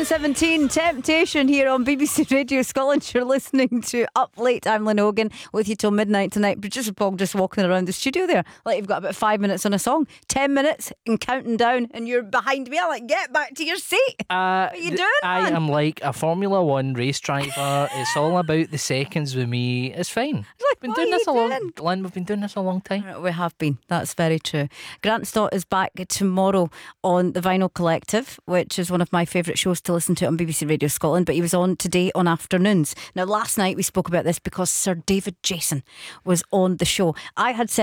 7:17, Temptation here on BBC Radio Scotland. You're listening to Up Late. I'm Lynn Hogan with you till midnight tonight. Producer Paul just walking around the studio there like you've got about 5 minutes on a song, 10 minutes and counting down, and you're behind me. I'm like, get back to your seat. What are you doing, I man? am like a Formula One race driver. It's all about the seconds with me. It's fine. Like, Been what doing are this you a long doing? Lynn, we've been doing this a long time. We have been. That's very true. Grant Stott is back tomorrow on The Vinyl Collective, which is one of my favourite shows to listen to on BBC Radio Scotland, but he was on today on afternoons. Now, last night we spoke about this because Sir David Jason was on the show. I had said